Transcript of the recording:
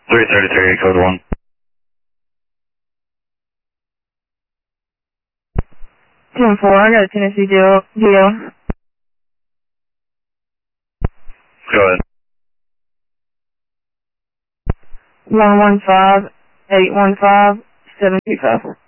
333, code 1. 10-4, I got a Tennessee deal. Go ahead. 115-815-725.